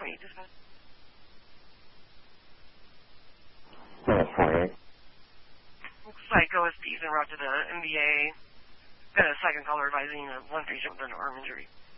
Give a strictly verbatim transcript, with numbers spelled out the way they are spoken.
twenty-eight dispatch. Minus twenty-eight. Looks like O S P's en route to the M B A. Got a second caller advising a one three jump into arm injury.